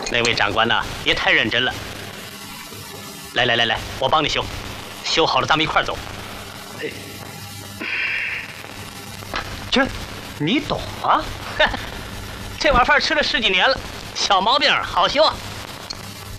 那位长官呐，别太认真了。来，我帮你修，修好了咱们一块儿走。 这，你懂啊？ 这碗饭吃了10几年了，小毛病好修啊。